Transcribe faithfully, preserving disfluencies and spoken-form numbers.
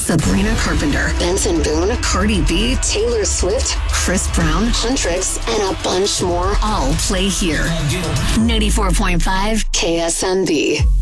Sabrina Carpenter, Benson Boone, Cardi B, Taylor Swift, Chris Brown, Huntrix, and a bunch more all play here. ninety-four point five K S M B.